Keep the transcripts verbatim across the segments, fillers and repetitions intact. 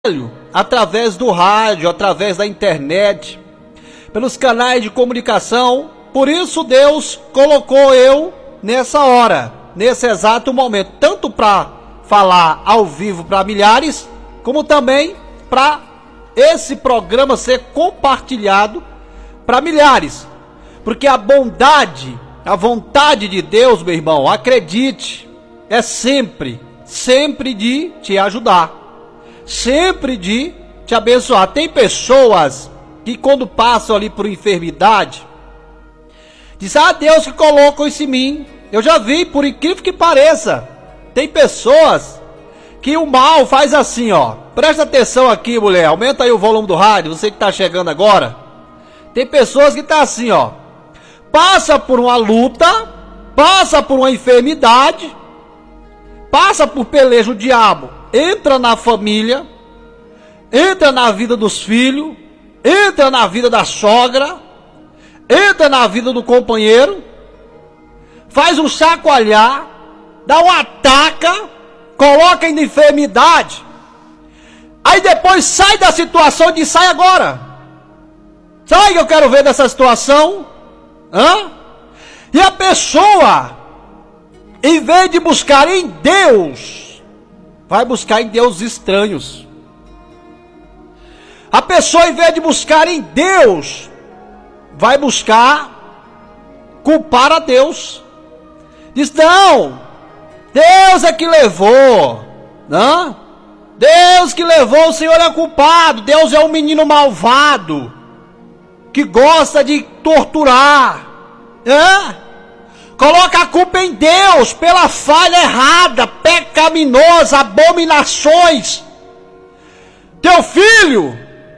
através do rádio, através da internet, pelos canais de comunicação. Por isso Deus colocou eu nessa hora, nesse exato momento, tanto para falar ao vivo para milhares, como também para esse programa ser compartilhado para milhares. Porque a bondade, a vontade de Deus, meu irmão, acredite, é sempre, sempre de te ajudar. Sempre de te abençoar. Tem pessoas que quando passam ali por enfermidade, dizem, ah, Deus que colocou isso em mim. Eu já vi, por incrível que pareça, tem pessoas que o mal faz assim, ó. Presta atenção aqui, mulher, aumenta aí o volume do rádio, você que tá chegando agora. Tem pessoas que tá assim, ó. Passa por uma luta, passa por uma enfermidade, passa por pelejo, o diabo entra na família, entra na vida dos filhos, entra na vida da sogra, entra na vida do companheiro, faz um chacoalhar, dá um ataca, coloca em enfermidade, aí depois sai da situação e diz, sai agora, sai que eu quero ver dessa situação, hã? E a pessoa, em vez de buscar em Deus, vai buscar em deuses estranhos. A pessoa, em vez de buscar em Deus, vai buscar culpar a Deus. Diz, não, Deus é que levou, não? Deus que levou, o Senhor é culpado. Deus é um menino malvado, que gosta de torturar, hã? Coloca a culpa em Deus, pela falha errada, pecaminosa, abominações. Teu filho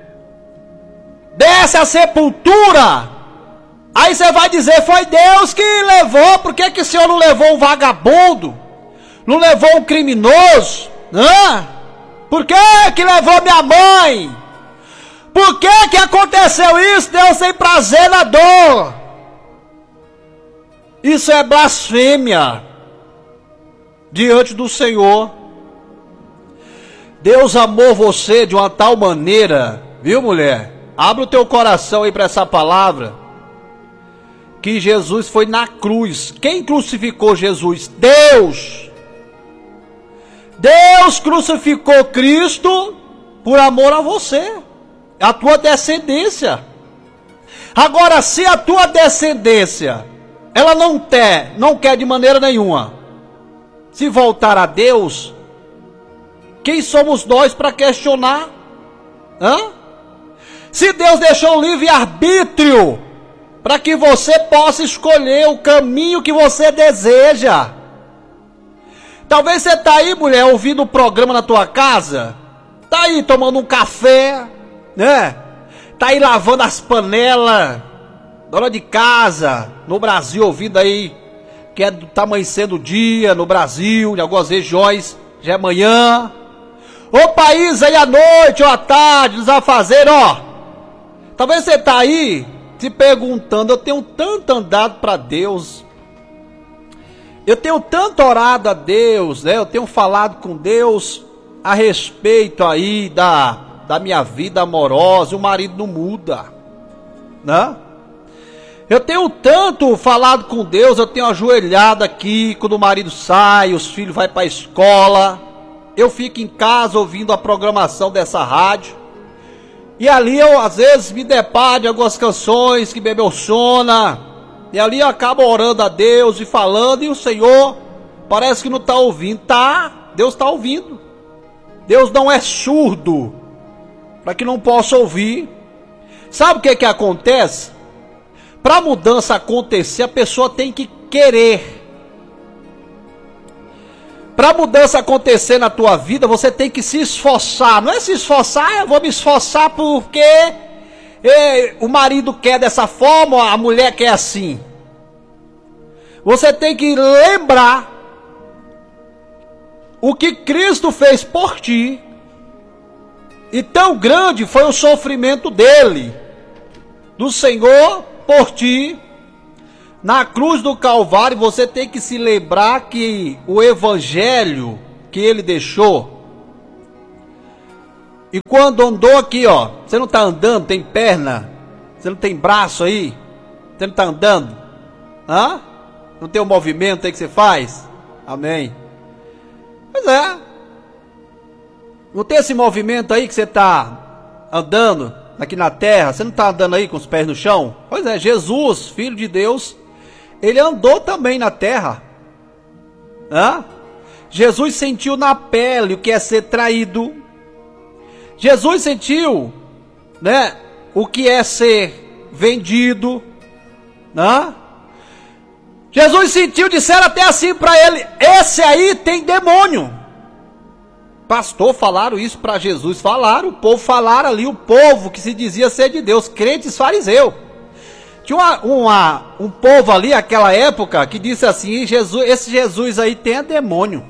desce à sepultura. Aí você vai dizer, foi Deus que levou. Por que que o Senhor não levou um vagabundo? Não levou um criminoso? Hã? Por que que levou minha mãe? Por que que aconteceu isso? Deus tem prazer na dor. Isso é blasfêmia diante do Senhor. Deus amou você de uma tal maneira, viu, mulher? Abre o teu coração aí para essa palavra, que Jesus foi na cruz. Quem crucificou Jesus? Deus. Deus crucificou Cristo por amor a você, a tua descendência. Agora, se a tua descendência ela não quer, não quer de maneira nenhuma se voltar a Deus, quem somos nós para questionar? Hã? Se Deus deixou o livre-arbítrio para que você possa escolher o caminho que você deseja. Talvez você está aí, mulher, ouvindo o programa na tua casa, está aí tomando um café, né? Está aí lavando as panelas, dona de casa, no Brasil, ouvindo aí, que é do tamanho sendo dia, no Brasil, em algumas regiões, já é manhã. O país aí à noite ou à tarde, nos afazeres, ó. Talvez você tá aí, se perguntando, eu tenho tanto andado para Deus, eu tenho tanto orado a Deus, né? Eu tenho falado com Deus a respeito aí da, da minha vida amorosa, o marido não muda, né? Eu tenho tanto falado com Deus, eu tenho ajoelhado aqui, quando o marido sai, os filhos vão para a escola, eu fico em casa ouvindo a programação dessa rádio, e ali eu às vezes me deparo de algumas canções que me emocionam, e ali eu acabo orando a Deus e falando, e o Senhor parece que não está ouvindo. Tá, Deus está ouvindo. Deus não é surdo para que não possa ouvir. Sabe o que que acontece? Para a mudança acontecer, a pessoa tem que querer. Para a mudança acontecer na tua vida, você tem que se esforçar. Não é se esforçar, eu vou me esforçar porque eh, o marido quer dessa forma, a mulher quer assim. Você tem que lembrar o que Cristo fez por ti. E tão grande foi o sofrimento dele, do Senhor, por ti, na cruz do Calvário. Você tem que se lembrar que o evangelho que ele deixou E quando andou aqui, ó, você não está andando, tem perna, você não tem braço aí, você não está andando, hã? Não tem um movimento aí que você faz? Amém. Pois é. Não tem esse movimento aí que você está andando aqui na terra, você não está andando aí com os pés no chão? Pois é, Jesus, Filho de Deus, ele andou também na terra. Hã? Jesus sentiu na pele o que é ser traído. Jesus sentiu, né, o que é ser vendido, né? Jesus sentiu, disseram até assim para ele: esse aí tem demônio. Pastor, falaram isso para Jesus, falaram, o povo falaram ali, o povo que se dizia ser de Deus, crentes fariseus. Tinha uma, uma, um povo ali, naquela época, que disse assim: Jesus, esse Jesus aí tem demônio.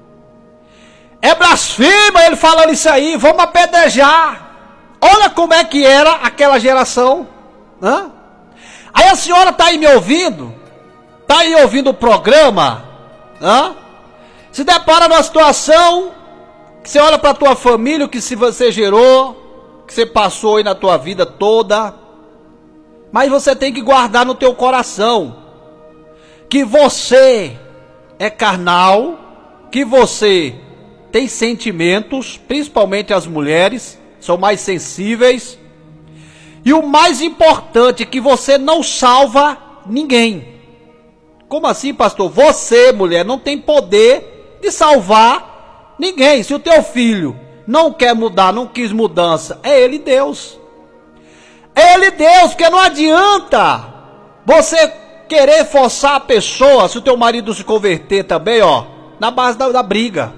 É blasfema ele falando isso aí, vamos apedrejar. Olha como é que era aquela geração. Hã? Aí a senhora está aí me ouvindo, está aí ouvindo o programa, hã? Se depara numa situação que você olha para a tua família, o que se você gerou, que você passou aí na tua vida toda, mas você tem que guardar no teu coração que você é carnal, que você tem sentimentos, principalmente as mulheres, são mais sensíveis. E o mais importante é que você não salva ninguém. Como assim, pastor? Você, mulher, não tem poder de salvar ninguém. Se o teu filho não quer mudar, não quis mudança, é ele Deus. É ele Deus, porque não adianta você querer forçar a pessoa, se o teu marido se converter também, ó, na base da, da briga.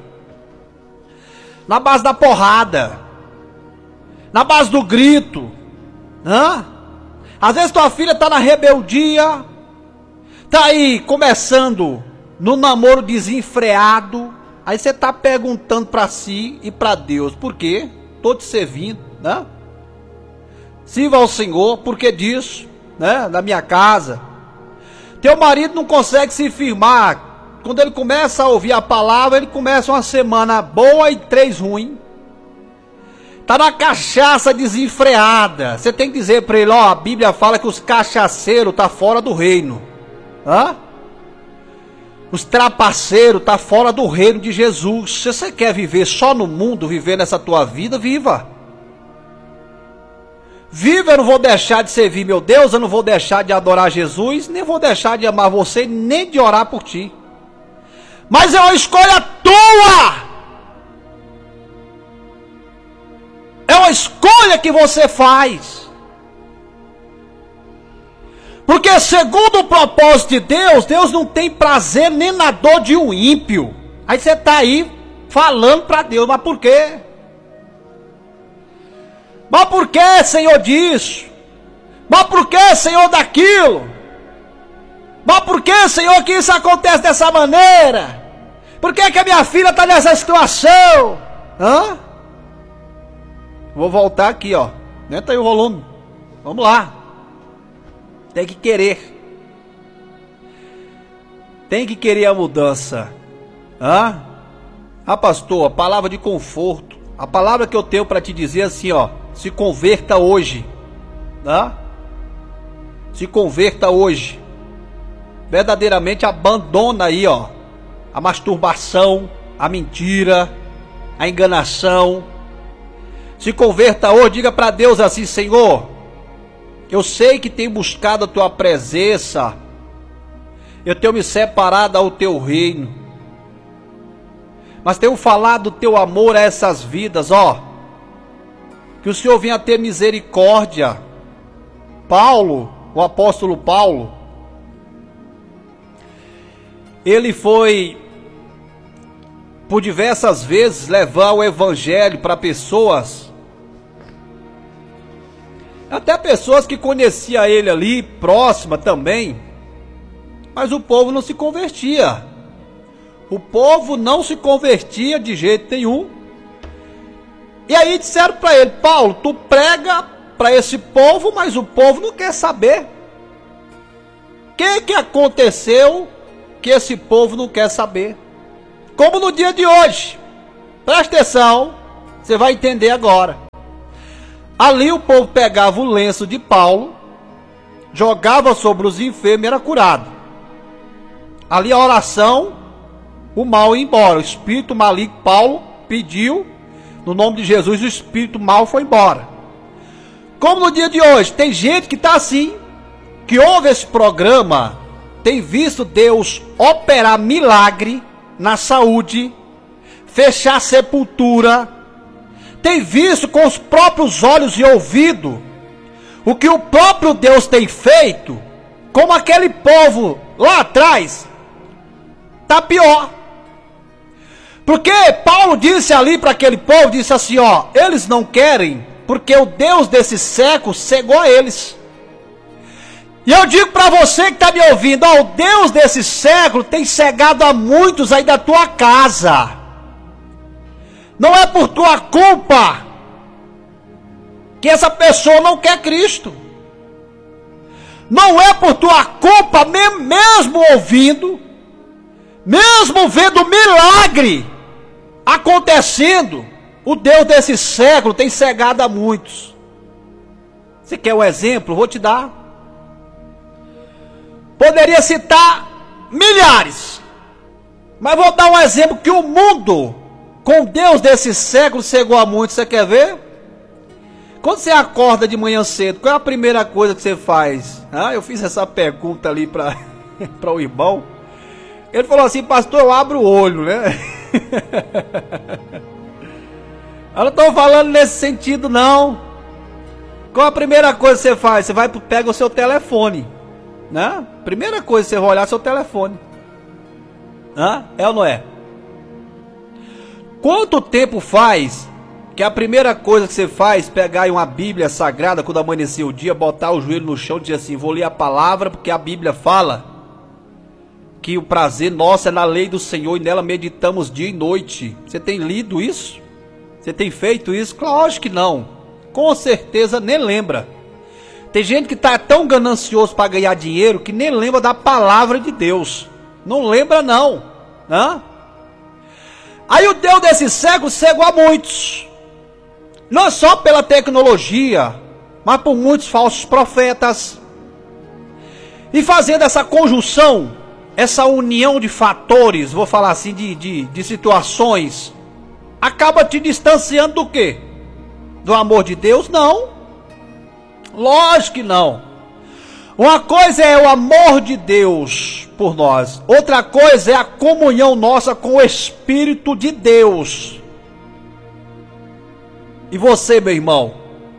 Na base da porrada, na base do grito, hã? Às vezes tua filha está na rebeldia, está aí começando no namoro desenfreado, aí você está perguntando para si e para Deus: por quê? Estou te servindo, né? Sirva ao Senhor, por que disso, né? Na minha casa. Teu marido não consegue se firmar. Quando ele começa a ouvir a palavra, ele começa uma semana boa e três ruim. Está na cachaça desenfreada. Você tem que dizer para ele: ó, a Bíblia fala que os cachaceiros estão tá fora do reino. Hã? Os trapaceiros estão tá fora do reino de Jesus. Se você quer viver só no mundo, viver nessa tua vida, viva. Viva, eu não vou deixar de servir meu Deus, eu não vou deixar de adorar Jesus, nem vou deixar de amar você, nem de orar por ti. Mas é uma escolha tua. É uma escolha que você faz. Porque segundo o propósito de Deus, Deus não tem prazer nem na dor de um ímpio. Aí você está aí falando para Deus: mas por quê? Mas por que, Senhor, disso? Mas por que, Senhor, daquilo? Mas por que, Senhor, que isso acontece dessa maneira? Por que que a minha filha está nessa situação? Hã? Vou voltar aqui, ó. Aumenta aí o volume. Vamos lá. Tem que querer. Tem que querer a mudança. Hã? Ah, pastor, a palavra de conforto. A palavra que eu tenho para te dizer assim, ó: se converta hoje. Hã? Se converta hoje. Verdadeiramente abandona aí, ó, a masturbação, a mentira, a enganação. Se converta hoje, diga para Deus assim: Senhor, eu sei que tenho buscado a tua presença, eu tenho me separado ao teu reino, mas tenho falado do teu amor a essas vidas, ó, que o Senhor venha ter misericórdia. Paulo, o apóstolo Paulo, ele foi por diversas vezes levar o evangelho para pessoas, até pessoas que conheciam ele ali, próxima também, mas o povo não se convertia. O povo não se convertia de jeito nenhum. E aí disseram para ele: Paulo, tu prega para esse povo, mas o povo não quer saber. O que que aconteceu que esse povo não quer saber? Como no dia de hoje. Presta atenção. Você vai entender agora. Ali o povo pegava o lenço de Paulo, jogava sobre os enfermos e era curado. Ali a oração, o mal ia embora. O espírito maligno, Paulo pediu, no nome de Jesus, o espírito mal foi embora. Como no dia de hoje, tem gente que está assim, que ouve esse programa, tem visto Deus operar milagre na saúde, fechar sepultura, tem visto com os próprios olhos e ouvido o que o próprio Deus tem feito, como aquele povo lá atrás, está pior. Porque Paulo disse ali para aquele povo, disse assim, ó, eles não querem, porque o Deus desse século cegou a eles. E eu digo para você que está me ouvindo, ó, o Deus desse século tem cegado a muitos aí da tua casa. Não é por tua culpa que essa pessoa não quer Cristo. Não é por tua culpa, mesmo ouvindo, mesmo vendo milagre acontecendo, o Deus desse século tem cegado a muitos. Você quer um exemplo? Vou te dar. Poderia citar milhares, mas vou dar um exemplo que o mundo, com Deus desse século, cegou a muitos. Você quer ver? Quando você acorda de manhã cedo, qual é a primeira coisa que você faz? Ah, eu fiz essa pergunta ali para para o irmão. Ele falou assim, pastor, eu abro o olho, né? Eu não estou falando nesse sentido, não. Qual a primeira coisa que você faz? Você vai, pega o seu telefone, né? Primeira coisa que você vai olhar é seu telefone. Hã? É ou não é? Quanto tempo faz que a primeira coisa que você faz, pegar uma Bíblia sagrada, quando amanhecer o dia, botar o joelho no chão e dizer assim, vou ler a palavra, porque a Bíblia fala que o prazer nosso é na lei do Senhor e nela meditamos dia e noite. Você tem lido isso? Você tem feito isso? Lógico que não. Com certeza nem lembra. Tem gente que está tão ganancioso para ganhar dinheiro que nem lembra da palavra de Deus. Não lembra não. Hã? Aí o Deus desse século cegou a muitos. Não só pela tecnologia, mas por muitos falsos profetas. E fazendo essa conjunção, essa união de fatores, vou falar assim, de, de, de situações, acaba te distanciando do quê? Do amor de Deus? Não. Lógico que não. Uma coisa é o amor de Deus por nós. Outra coisa é a comunhão nossa com o Espírito de Deus. E você, meu irmão?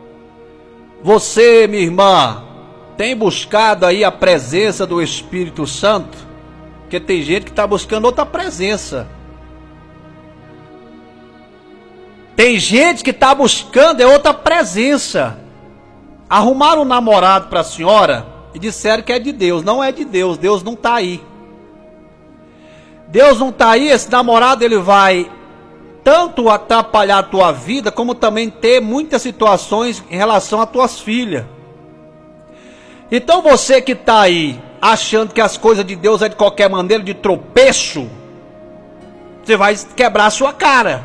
Você, minha irmã, tem buscado aí a presença do Espírito Santo? Porque tem gente que está buscando outra presença. Tem gente que está buscando é outra presença. Arrumaram um namorado para a senhora e disseram que é de Deus. Não é de Deus, Deus não está aí. Deus não está aí, esse namorado ele vai tanto atrapalhar a tua vida, como também ter muitas situações em relação às tuas filhas. Então você que está aí, achando que as coisas de Deus é de qualquer maneira, de tropeço, você vai quebrar a sua cara.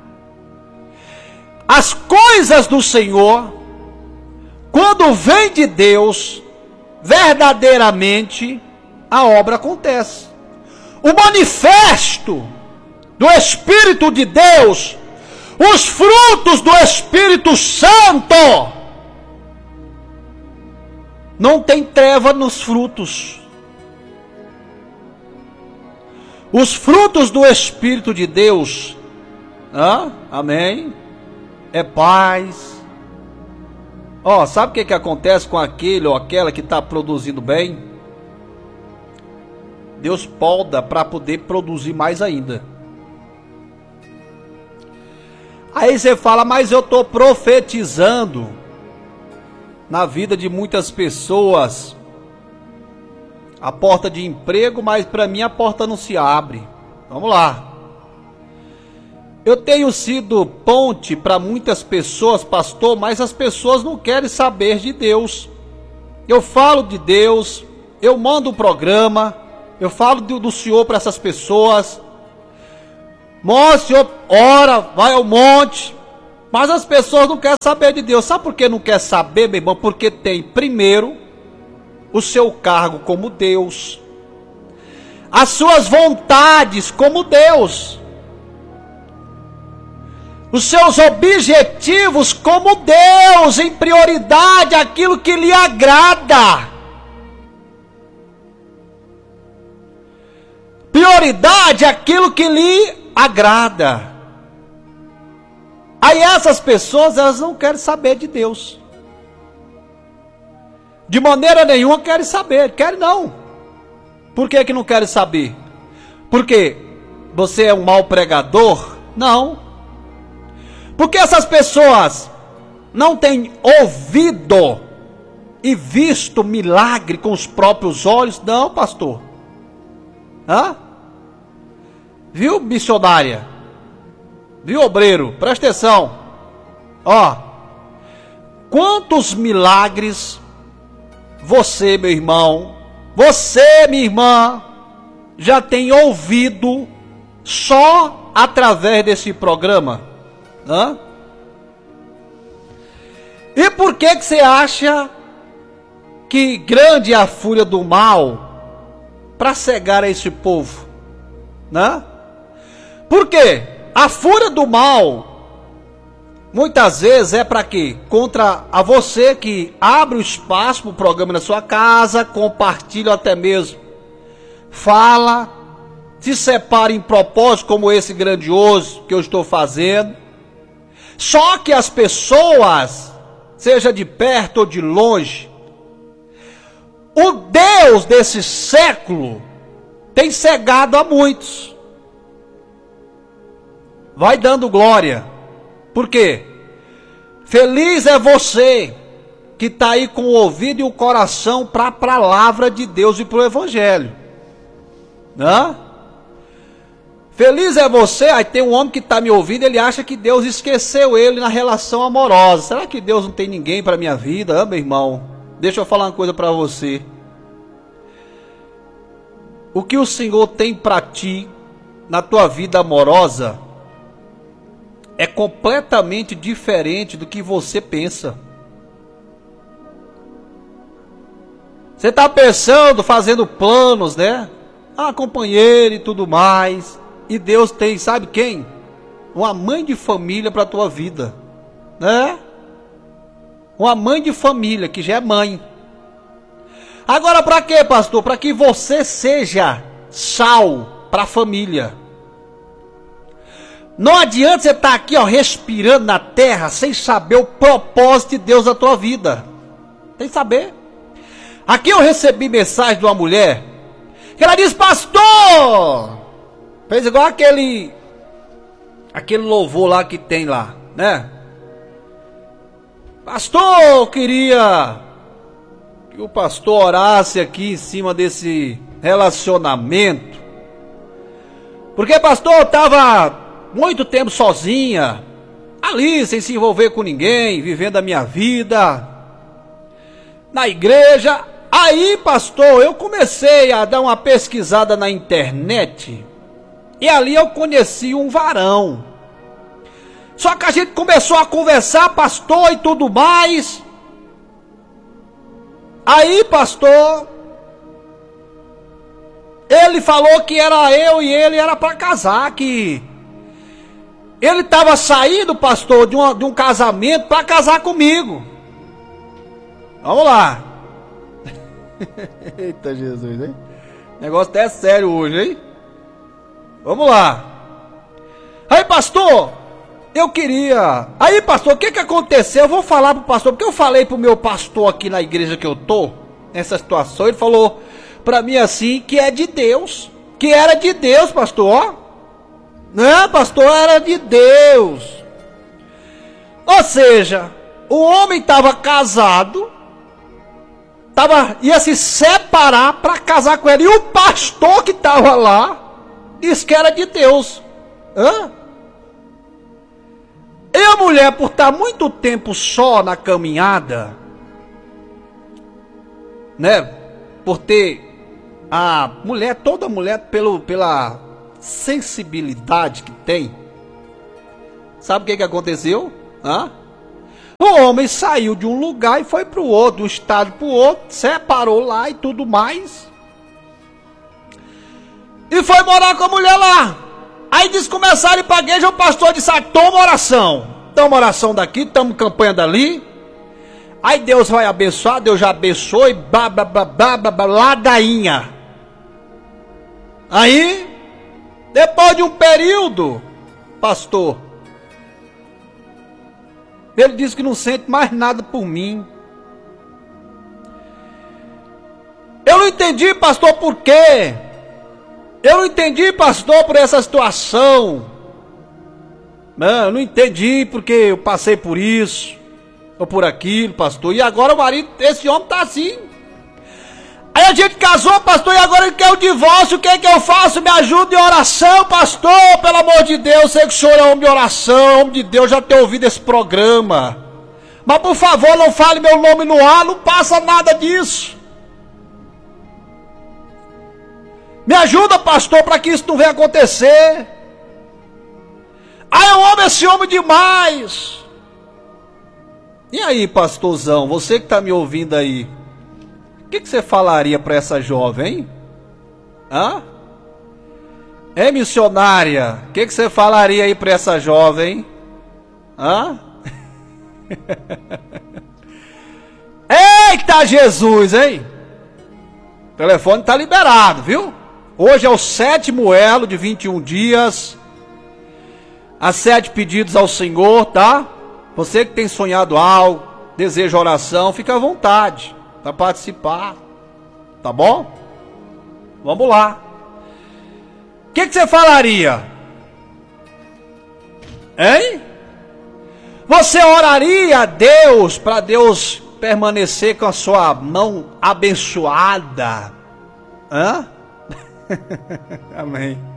As coisas do Senhor, quando vem de Deus, verdadeiramente, a obra acontece. O manifesto do Espírito de Deus, os frutos do Espírito Santo, não tem treva nos frutos. Os frutos do Espírito de Deus, ah, amém, é paz. Ó, oh, sabe o que, que acontece com aquele ou aquela que está produzindo bem? Deus poda para poder produzir mais ainda. Aí você fala, mas eu estou profetizando na vida de muitas pessoas a porta de emprego, mas para mim a porta não se abre. Vamos lá. Eu tenho sido ponte para muitas pessoas, pastor, mas as pessoas não querem saber de Deus. Eu falo de Deus, eu mando o programa, eu falo do, do Senhor para essas pessoas. Mostre, Senhor, ora, vai ao monte, Mas as pessoas não querem saber de Deus. Sabe por que não quer saber, meu irmão? Porque tem, primeiro, o seu cargo como Deus, as suas vontades como Deus, os seus objetivos como Deus, em prioridade aquilo que lhe agrada. Prioridade aquilo que lhe agrada. Aí essas pessoas, elas não querem saber de Deus. De maneira nenhuma querem saber. Querem não. Por que que não querem saber? Porque você é um mau pregador? Não. Porque essas pessoas não têm ouvido e visto milagre com os próprios olhos? Não, pastor. Hã? Viu, missionária? Viu, obreiro? Presta atenção. Ó, quantos milagres você, meu irmão, você, minha irmã, já tem ouvido só através desse programa? Hã? E por que que você acha que grande é a fúria do mal para cegar a esse povo? Né? Por quê? A fúria do mal, muitas vezes é para quê? Contra a você que abre o espaço para o programa na sua casa, compartilha até mesmo, fala, se separa em propósito como esse grandioso que eu estou fazendo. Só que as pessoas, seja de perto ou de longe, o Deus desse século tem cegado a muitos. Vai dando glória. Por quê? Feliz é você que está aí com o ouvido e o coração para a palavra de Deus e para o Evangelho. Hã? Feliz é você. Aí tem um homem que está me ouvindo, ele acha que Deus esqueceu ele na relação amorosa. Será que Deus não tem ninguém para a minha vida? Ah, meu irmão, deixa eu falar uma coisa para você. O que o Senhor tem para ti na tua vida amorosa é completamente diferente do que você pensa. Você está pensando, fazendo planos, né? Ah, companheiro e tudo mais. E Deus tem, sabe quem? Uma mãe de família para a tua vida, né? Uma mãe de família que já é mãe. Agora para quê, pastor? Para que você seja sal para a família. Não adianta você estar aqui, ó, respirando na terra sem saber o propósito de Deus na tua vida. Tem que saber. Aqui eu recebi mensagem de uma mulher que ela disse: pastor, fez igual aquele aquele louvor lá que tem lá, né? Pastor, eu queria que o pastor orasse aqui em cima desse relacionamento. Porque, pastor, eu estava muito tempo sozinha, ali sem se envolver com ninguém, vivendo a minha vida na igreja. Aí, pastor, eu comecei a dar uma pesquisada na internet e ali eu conheci um varão. Só que a gente começou a conversar, pastor, e tudo mais. Aí, pastor, ele falou que era eu e ele era para casar, que ele estava saindo, pastor, de, uma, de um casamento para casar comigo. Vamos lá. Eita Jesus, hein? O negócio até é sério hoje, hein? Vamos lá. Aí, pastor, eu queria... Aí, pastor, o que que aconteceu? Eu vou falar pro pastor, porque eu falei pro meu pastor aqui na igreja que eu tô, nessa situação, ele falou pra mim assim, que é de Deus. Que era de Deus, pastor, ó. Não, pastor, era de Deus. Ou seja, o homem estava casado, tava, ia se separar para casar com ela. E o pastor que estava lá disse que era de Deus. Hã? E a mulher, por estar muito tempo só na caminhada, né? Por ter a mulher, toda mulher, pelo, pela sensibilidade que tem, sabe o que que aconteceu? Hã? O homem saiu de um lugar e foi para o outro, do estado para o outro, separou lá e tudo mais. E foi morar com a mulher lá. Aí eles começaram a ir para a igreja, o pastor disse, ah, toma oração. Toma oração daqui, toma campanha dali. Aí Deus vai abençoar, Deus já abençoe, blá, blá, blá, blá, blá, blá, ladainha. Aí, depois de um período, pastor, ele disse que não sente mais nada por mim. Eu não entendi, pastor, por quê? Eu não entendi, pastor, por essa situação. Não, eu não entendi porque eu passei por isso, ou por aquilo, pastor. E agora o marido, esse homem tá assim. Aí a gente casou, pastor, e agora ele quer o divórcio. O que é que eu faço? Me ajude em oração, pastor. Pelo amor de Deus, sei que o senhor é homem de oração, homem de Deus, já ter ouvido esse programa. Mas por favor, não fale meu nome no ar, não passa nada disso. Me ajuda, pastor, para que isso não venha acontecer. Ah, eu amo esse homem demais. E aí, pastorzão, você que está me ouvindo aí, o que, que você falaria para essa jovem, hein? Hã? É missionária, o que, que você falaria aí para essa jovem? Hã? Eita Jesus, hein? O telefone está liberado, viu? Hoje é o sétimo elo de vinte e um dias. Há sete pedidos ao Senhor, tá? Você que tem sonhado algo, deseja oração, fica à vontade para participar, tá bom? Vamos lá. O que, que você falaria? Hein? Você oraria a Deus para Deus permanecer com a sua mão abençoada? Hã? Amém.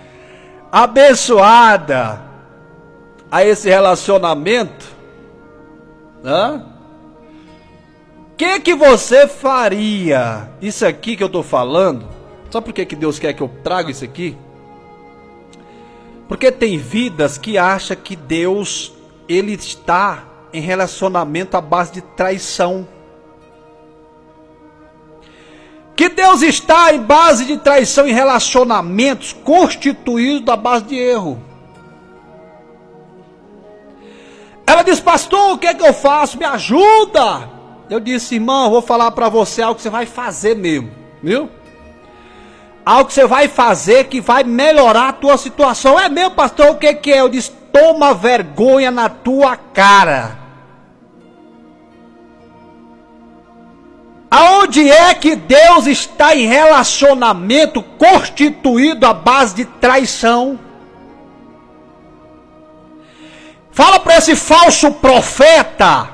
Abençoada a esse relacionamento? Hã? O que que você faria? Isso aqui que eu estou falando, sabe por que que Deus quer que eu traga isso aqui? Porque tem vidas que acham que Deus, ele está em relacionamento à base de traição. Que Deus está em base de traição em relacionamentos constituídos à base de erro. Ela disse, pastor, o que é que eu faço? Me ajuda. Eu disse, irmão, eu vou falar para você algo que você vai fazer mesmo, viu? Algo que você vai fazer que vai melhorar a tua situação. É mesmo, pastor, o que que é? Eu disse, toma vergonha na tua cara. Aonde é que Deus está em relacionamento constituído à base de traição? Fala para esse falso profeta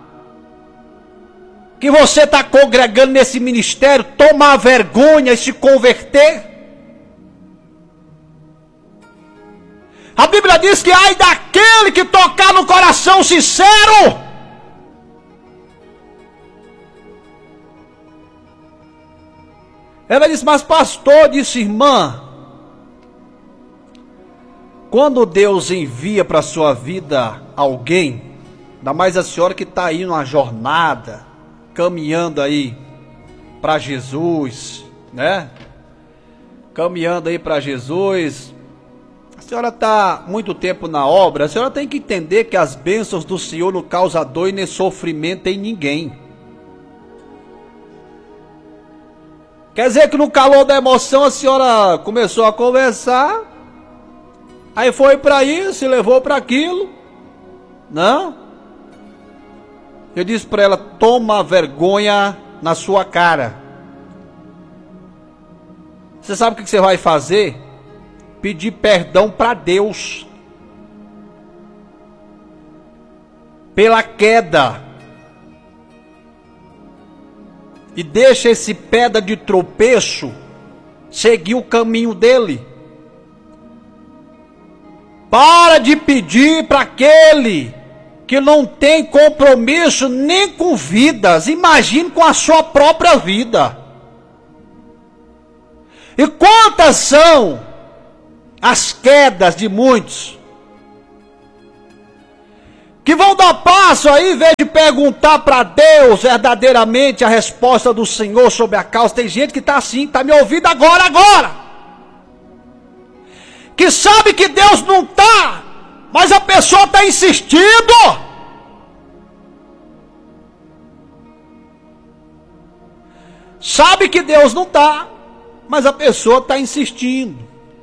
que você está congregando nesse ministério tomar vergonha e se converter. A Bíblia diz que ai daquele que tocar no coração sincero. Ela disse, mas pastor, disse irmã, quando Deus envia para a sua vida alguém, ainda mais a senhora que está aí numa jornada, caminhando aí para Jesus, né? Caminhando aí para Jesus, a senhora está muito tempo na obra, a senhora tem que entender que as bênçãos do Senhor não causam dor e nem sofrimento em ninguém. Quer dizer que no calor da emoção a senhora começou a conversar, aí foi para isso, levou para aquilo, não? Eu disse para ela, toma vergonha na sua cara. Você sabe o que você vai fazer? Pedir perdão para Deus pela queda. E deixa esse pedra de tropeço seguir o caminho dele. Para de pedir para aquele que não tem compromisso nem com vidas, imagine com a sua própria vida. E quantas são as quedas de muitos que vão dar passo aí, em vez de perguntar para Deus verdadeiramente a resposta do Senhor sobre a causa. Tem gente que está assim, está me ouvindo agora, agora, que sabe que Deus não está, mas a pessoa está insistindo. Sabe que Deus não está, mas a pessoa está insistindo.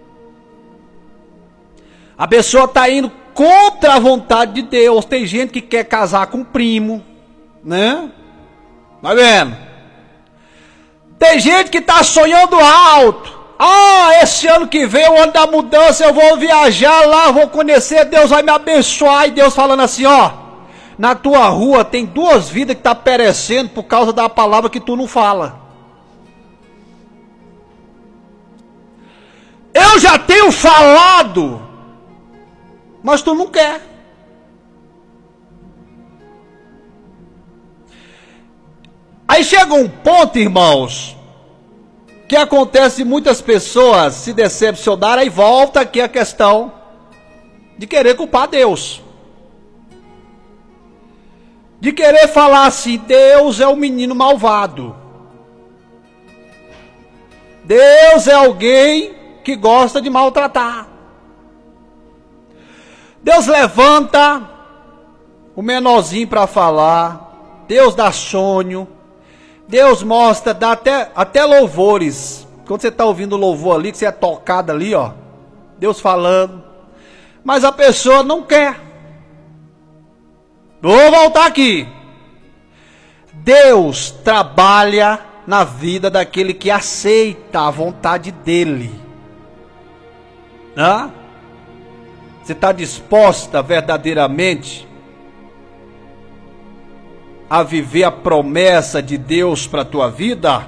A pessoa está indo contra a vontade de Deus. Tem gente que quer casar com o primo, né? Tá vendo? Tem gente que está sonhando alto. Ah, esse ano que vem, o ano da mudança, eu vou viajar lá, vou conhecer, Deus vai me abençoar. E Deus falando assim, ó, na tua rua tem duas vidas que estão perecendo por causa da palavra que tu não fala. Eu já tenho falado, mas tu não quer. Aí chega um ponto, irmãos, que acontece muitas pessoas se decepcionarem e volta aqui a questão de querer culpar Deus. De querer falar assim, Deus é um menino malvado. Deus é alguém que gosta de maltratar. Deus levanta o menorzinho para falar. Deus dá sonho. Deus mostra, dá até, até louvores. Quando você está ouvindo o louvor ali, que você é tocado ali, ó. Deus falando. Mas a pessoa não quer. Vou voltar aqui. Deus trabalha na vida daquele que aceita a vontade dele. Hã? Você está disposta verdadeiramente a viver a promessa de Deus para a tua vida?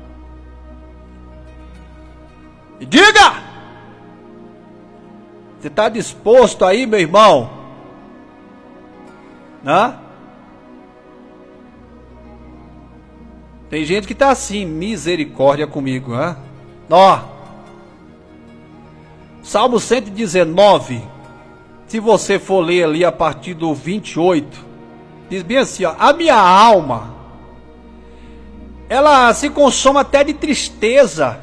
E diga! Você está disposto aí, meu irmão? Hã? Tem gente que está assim, misericórdia comigo, hã? Ó. Salmo cento e dezenove, se você for ler ali a partir do vinte e oito, diz bem assim, ó, a minha alma, ela se consome até de tristeza,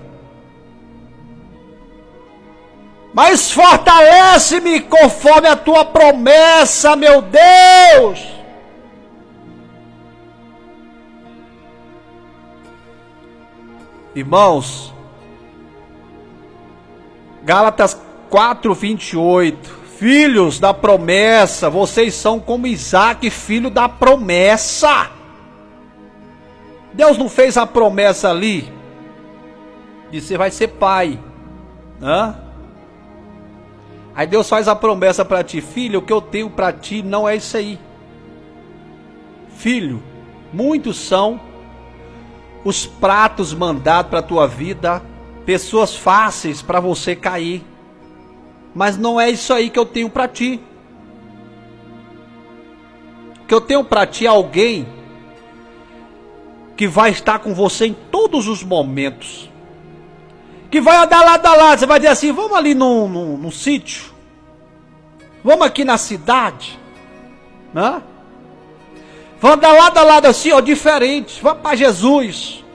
mas fortalece-me conforme a tua promessa, meu Deus. Irmãos, Gálatas quatro, vinte e oito. Filhos da promessa, vocês são como Isaac, filho da promessa. Deus não fez a promessa ali de você vai ser pai, hã? Aí Deus faz a promessa para ti, filho, o que eu tenho para ti não é isso aí. Filho, muitos são os pratos mandados para a tua vida, pessoas fáceis para você cair, mas não é isso aí que eu tenho para ti. O que eu tenho para ti é alguém que vai estar com você em todos os momentos, que vai andar lado a lado. Você vai dizer assim, vamos ali num, num, num sítio, vamos aqui na cidade, né? Vamos andar lado a lado assim, ó, diferente, vamos para Jesus.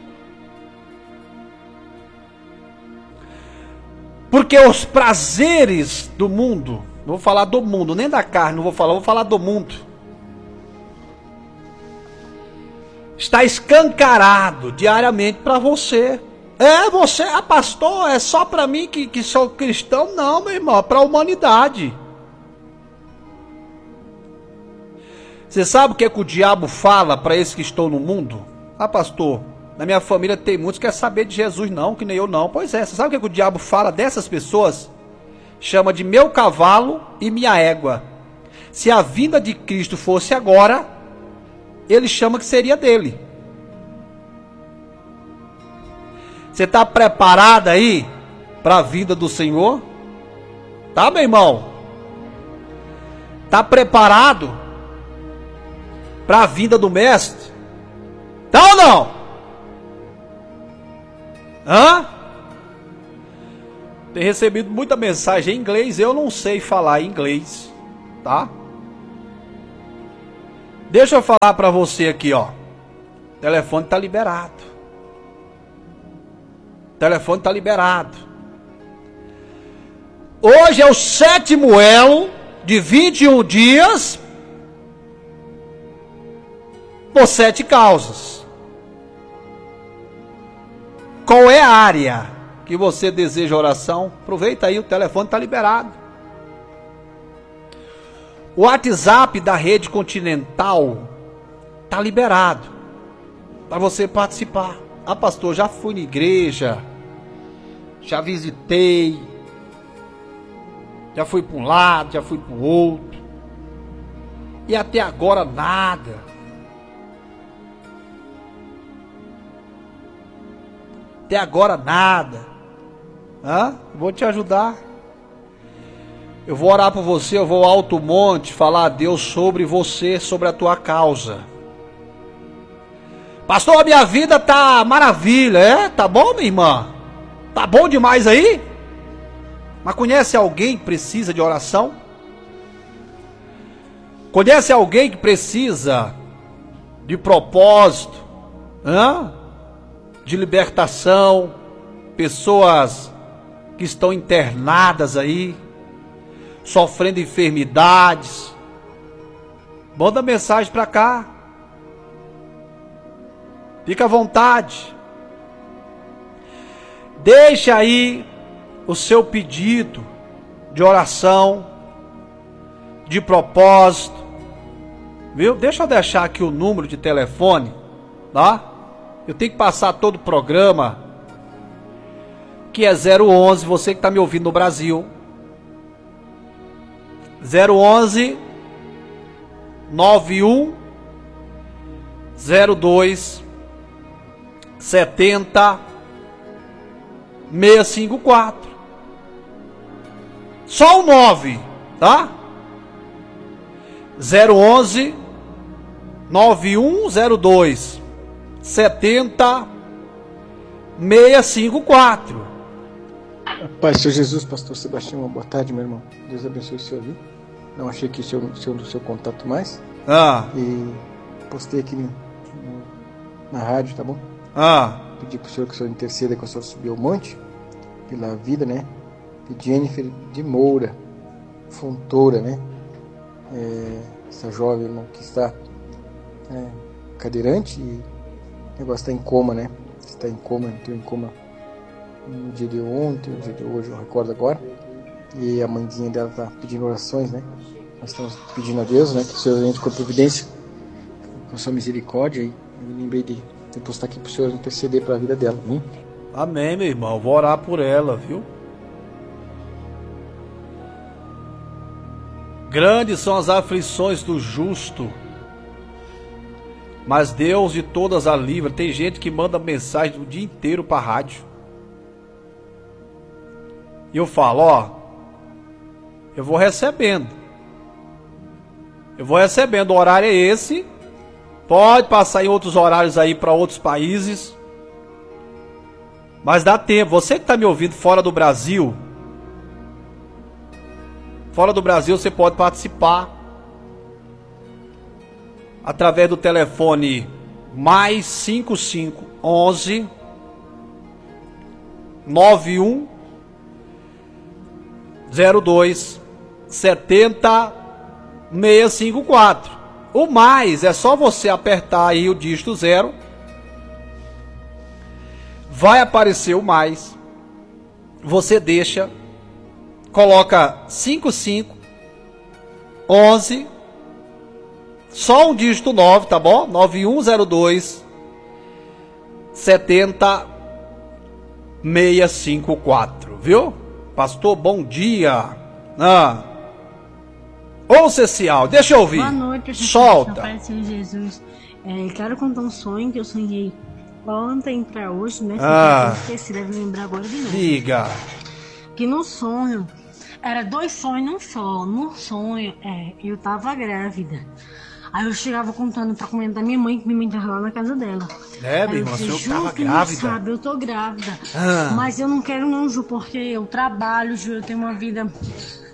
Porque os prazeres do mundo, não vou falar do mundo, nem da carne, não vou falar, vou falar do mundo, está escancarado diariamente para você. É, você, ah, pastor, é só para mim que, que sou cristão? Não, meu irmão, é para a humanidade. Você sabe o que é que o diabo fala para esses que estão no mundo? Ah, pastor, na minha família tem muitos que querem saber de Jesus, não, que nem eu não. Pois é, você sabe o que é que o diabo fala dessas pessoas? Chama de meu cavalo e minha égua. Se a vinda de Cristo fosse agora, ele chama que seria dele. Você está preparado aí para a vinda do Senhor? Tá, meu irmão? Está preparado para a vinda do Mestre? Tá ou não? Hã? Tem recebido muita mensagem em inglês, eu não sei falar inglês, tá? Deixa eu falar para você aqui, ó. O telefone tá liberado. O telefone tá liberado. Hoje é o sétimo elo de vinte e um dias por sete causas. Qual é a área que você deseja oração? Aproveita aí, o telefone está liberado. O WhatsApp da Rede Continental está liberado para você participar. Ah, pastor, já fui na igreja, já visitei, já fui para um lado, já fui para o outro, e até agora nada. Até agora nada. Hã? Vou te ajudar. Eu vou orar por você, eu vou ao alto monte falar a Deus sobre você, sobre a tua causa. Pastor, a minha vida tá maravilha, é? Tá bom, minha irmã? Tá bom demais aí? Mas conhece alguém que precisa de oração? Conhece alguém que precisa de propósito? Hã? De libertação? Pessoas que estão internadas aí, sofrendo enfermidades. Manda mensagem para cá. Fica à vontade. Deixa aí o seu pedido de oração, de propósito. Viu? Deixa eu deixar aqui o número de telefone, tá? Eu tenho que passar todo o programa, que é zero onze, você que está me ouvindo no Brasil. zero onze nove um zero dois setenta seiscentos e cinquenta e quatro. Só o nove, tá? zero onze nove um zero dois setenta seiscentos e cinquenta e quatro. Pai, Senhor Jesus, Pastor Sebastião, boa tarde, meu irmão. Deus abençoe o senhor, viu? Não achei que o seu, seu, seu contato mais. Ah. E postei aqui no, no, na rádio, tá bom? Ah. Pedi pro senhor que o senhor interceda que o senhor subiu ao monte, pela vida, né? De Jennifer de Moura, Fontoura, né? É, essa jovem, irmão, que está é, cadeirante e o negócio está em coma, né? Está em coma, entrou em coma no dia de ontem, no dia de hoje, eu recordo agora. E a mãezinha dela está pedindo orações, né? Nós estamos pedindo a Deus, né? Que o Senhor entre com a providência, com a sua misericórdia. E eu lembrei de, de postar aqui para o Senhor interceder para a vida dela, hein? Amém, meu irmão. Vou orar por ela, viu? Grandes são as aflições do justo, mas Deus de todas a livra. Tem gente que manda mensagem o dia inteiro para a rádio. E eu falo, ó, eu vou recebendo. Eu vou recebendo, o horário é esse. Pode passar em outros horários aí para outros países. Mas dá tempo. Você que está me ouvindo fora do Brasil, fora do Brasil você pode participar através do telefone mais cinco cinco onze nove um zero dois setenta seiscentos e cinquenta e quatro. O mais é só você apertar aí o dígito zero. Vai aparecer o mais. Você deixa, coloca cinco cinco onze, só um dígito nove, tá bom? nove um zero dois setenta seiscentos e cinquenta e quatro, viu? Pastor, bom dia. Ah. Ouça esse áudio, deixa eu ouvir. Boa noite, solta. Pai do Senhor Jesus. É, quero contar um sonho que eu sonhei ontem pra hoje, né? Ah. Eu esqueci, deve lembrar agora de novo. Diga. Que no sonho, era dois sonhos num só. No sonho, é, eu tava grávida. Aí eu chegava contando pra comentar minha mãe, que minha mãe tava lá na casa dela. É, Aí meu eu irmão, disse, o senhor Ju, tava tu não grávida? sabe, eu tô grávida. Ah. Mas eu não quero não, Ju, porque eu trabalho, Ju, eu tenho uma vida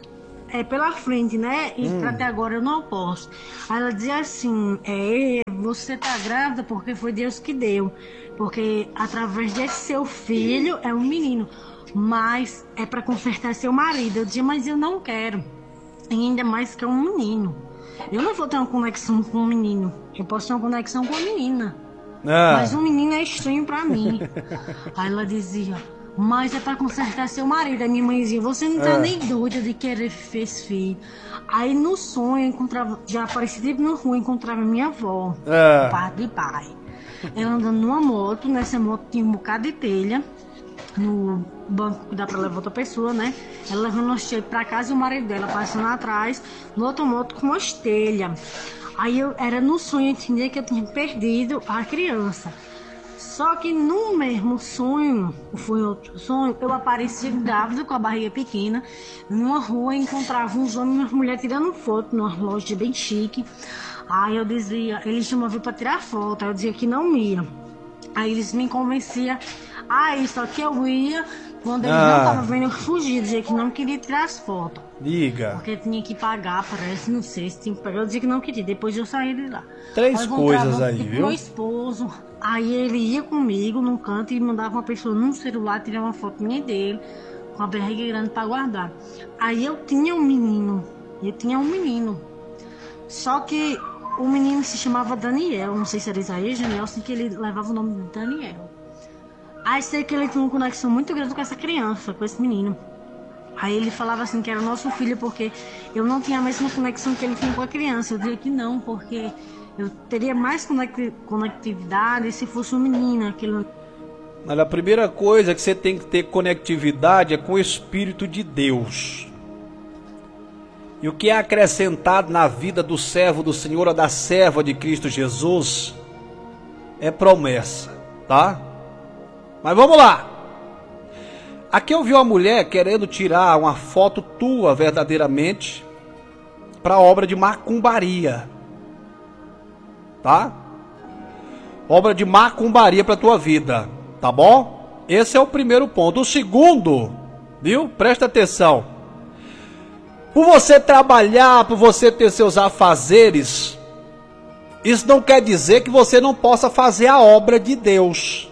é, pela frente, né? E hum. até agora eu não posso. Aí ela dizia assim, é, você tá grávida porque foi Deus que deu. Porque através desse seu filho é um menino. Mas é para consertar seu marido. Eu dizia, mas eu não quero. E ainda mais que é um menino. Eu não vou ter uma conexão com um menino. Eu posso ter uma conexão com a menina. Ah. Mas um menino é estranho pra mim. Aí ela dizia, mas é pra consertar seu marido. Aí minha mãe dizia, você não tá ah. nem doida de querer fez filho. Aí no sonho eu encontrava, já aparecia tipo na rua, encontrava minha avó, ah. parte de pai. Ela andando numa moto, nessa moto tinha um bocado de telha. No banco que dá pra levar outra pessoa, né? Ela levando uma telha pra casa e o marido dela passando atrás, no outro moto com uma telha. Aí eu era no sonho, eu entendi que eu tinha perdido a criança. Só que no mesmo sonho, foi outro sonho, eu apareci grávida com a barriga pequena, numa rua, encontrava uns homens e umas mulheres tirando foto numa loja bem chique. Aí eu dizia, eles chamavam vir pra tirar foto, aí eu dizia que não ia. Aí eles me convenciam, aí só que eu ia, quando eles ah. não estavam vendo, eu fugia, dizia que não queria tirar as fotos. Liga. Porque tinha que pagar, parece, não sei se tinha que pagar. Eu dizia que não queria, depois eu saí de lá. Três aí coisas aí, viu? Meu esposo, aí ele ia comigo num canto e mandava uma pessoa num celular tirar uma foto minha dele, com a barriga grande pra guardar. Aí eu tinha um menino, eu tinha um menino. Só que o menino se chamava Daniel, não sei se era Isaías, Daniel, assim que ele levava o nome de Daniel. Aí sei que ele tinha uma conexão muito grande com essa criança, com esse menino. Aí ele falava assim que era nosso filho porque eu não tinha a mesma conexão que ele tinha com a criança. Eu dizia que não, porque eu teria mais conectividade se fosse um menino. Aquilo... Mas a primeira coisa que você tem que ter conectividade é com o Espírito de Deus. E o que é acrescentado na vida do servo do Senhor ou da serva de Cristo Jesus é promessa, tá? Mas vamos lá. Aqui eu vi uma mulher querendo tirar uma foto tua verdadeiramente para obra de macumbaria, tá? Obra de macumbaria para tua vida, tá bom? Esse é o primeiro ponto. O segundo, viu? Presta atenção. Por você trabalhar, por você ter seus afazeres, isso não quer dizer que você não possa fazer a obra de Deus.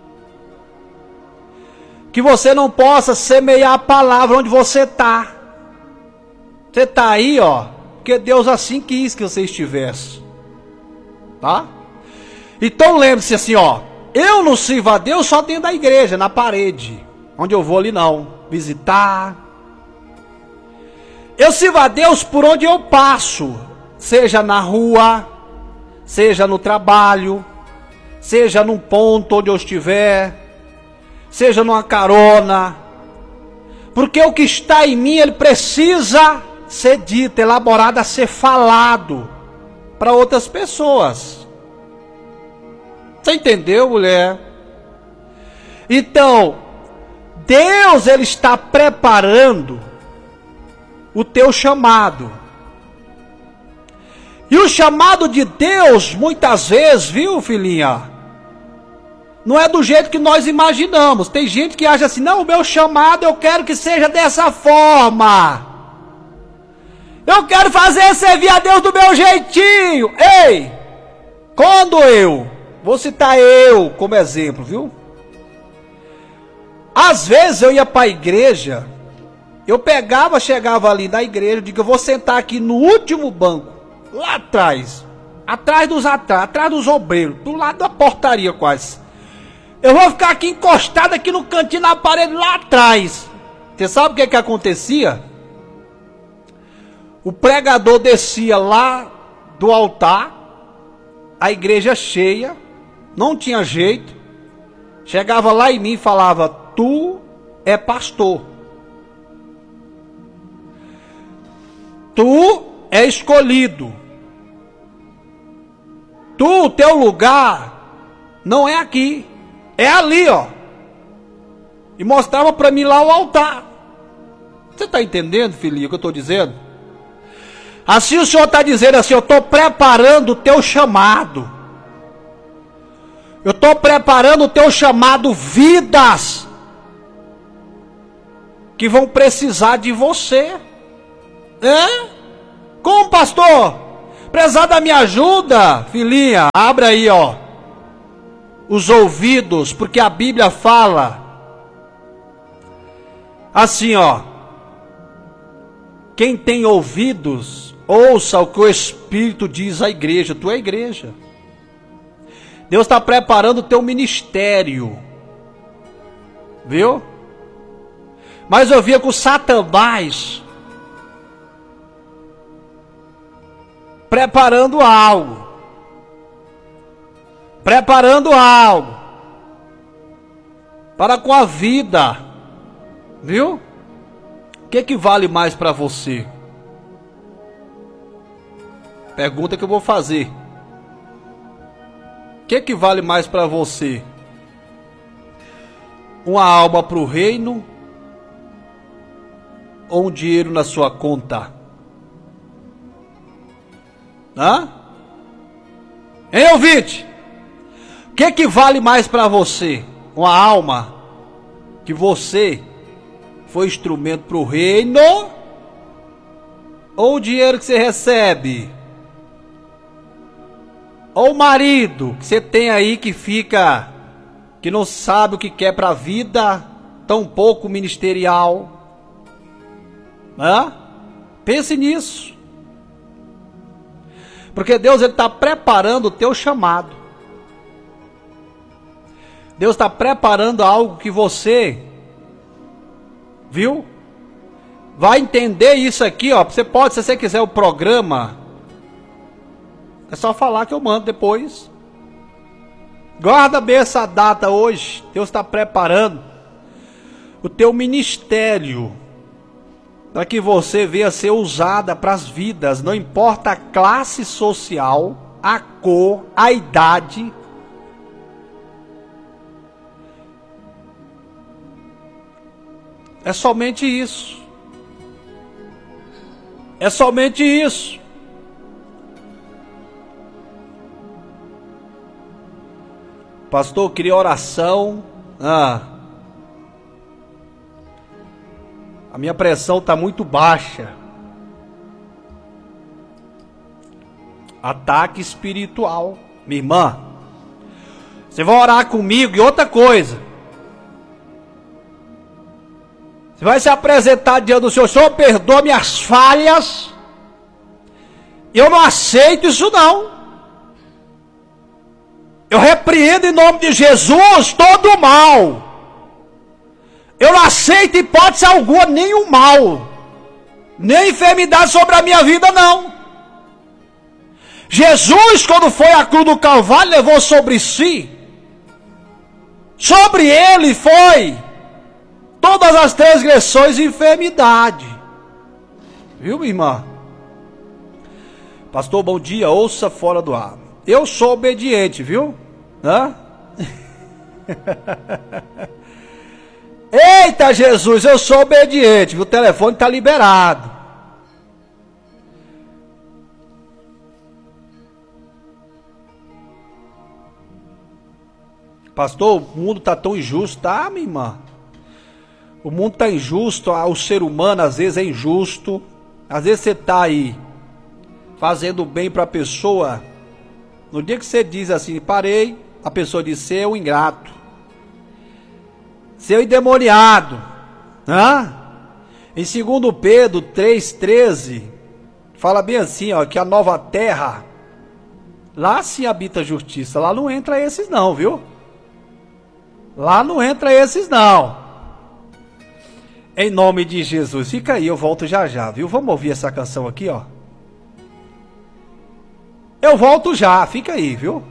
Que você não possa semear a palavra onde você está. Você está aí, ó, porque Deus assim quis que você estivesse. Tá? Então lembre-se assim, ó, eu não sirvo a Deus só dentro da igreja, na parede. Onde eu vou ali não, visitar. Eu sirvo a Deus por onde eu passo. Seja na rua, seja no trabalho, seja num ponto onde eu estiver, seja numa carona, porque o que está em mim, ele precisa ser dito, elaborado, a ser falado para outras pessoas. Você entendeu, mulher? Então, Deus, ele está preparando o teu chamado. E o chamado de Deus, muitas vezes, viu, filhinha? Não é do jeito que nós imaginamos. Tem gente que acha assim, não, o meu chamado eu quero que seja dessa forma. Eu quero fazer servir a Deus do meu jeitinho. Ei, quando eu, vou citar eu como exemplo, viu? Às vezes eu ia para a igreja, eu pegava, chegava ali na igreja, digo, eu vou sentar aqui no último banco, lá atrás, atrás dos atrás, atrás dos obreiros, do lado da portaria quase. Eu vou ficar aqui encostado aqui no cantinho, na parede, lá atrás. Você sabe o que que acontecia? O pregador descia lá do altar, a igreja cheia, não tinha jeito. Chegava lá em mim e falava, tu é pastor. Tu é escolhido. Tu, o teu lugar não é aqui. É ali, ó. E mostrava para mim lá o altar. Você está entendendo, filhinho, o que eu estou dizendo? Assim o Senhor está dizendo assim, eu estou preparando o teu chamado. Eu estou preparando o teu chamado, vidas que vão precisar de você. É? Como, pastor? Prezada, me ajuda, filhinha. Abra aí, ó, os ouvidos, porque a Bíblia fala assim, ó: quem tem ouvidos, ouça o que o Espírito diz à igreja. Tu é a igreja. Deus está preparando o teu ministério, viu? Mas eu via com Satanás preparando algo, preparando algo para com a vida, viu? O que que vale mais para você? Pergunta que eu vou fazer. O que que vale mais para você? Uma alma para o reino ou um dinheiro na sua conta? Hã? Hein, ouvinte? O que que vale mais para você? Uma alma que você foi instrumento para o reino ou o dinheiro que você recebe? Ou o marido que você tem aí que fica, que não sabe o que quer para a vida, tão pouco ministerial? Hã? Pense nisso. Porque Deus está preparando o teu chamado. Deus está preparando algo que você, viu? Vai entender isso aqui, ó. Você pode, se você quiser o programa, é só falar que eu mando depois. Guarda bem essa data hoje. Deus está preparando o teu ministério para que você venha ser usada para as vidas. Não importa a classe social, a cor, a idade. É somente isso. É somente isso. Pastor, eu queria oração. Ah, a minha pressão está muito baixa. Ataque espiritual. Minha irmã, você vai orar comigo. E outra coisa, você vai se apresentar diante do Senhor. Senhor, perdoa minhas falhas. Eu não aceito isso não. Eu repreendo em nome de Jesus todo o mal. Eu não aceito hipótese alguma, nenhum mal, nem enfermidade sobre a minha vida, não. Jesus, quando foi à cruz do Calvário, levou sobre si, sobre ele foi todas as transgressões e enfermidade. Viu, minha irmã? Pastor, bom dia, ouça fora do ar. Eu sou obediente, viu? Hã? Eita Jesus, eu sou obediente, viu? O telefone está liberado. Pastor, o mundo está tão injusto. Tá, minha irmã? O mundo está injusto, o ser humano às vezes é injusto. Às vezes você está aí fazendo bem para a pessoa. No dia que você diz assim, parei, a pessoa diz, seu ingrato, seu endemoniado. Hã? Em segundo Pedro três, treze, fala bem assim, ó, que a nova terra, lá sim habita a justiça. Lá não entra esses não, viu? Lá não entra esses não. Em nome de Jesus. Fica aí, eu volto já já, viu? Vamos ouvir essa canção aqui, ó. Eu volto já, fica aí, viu?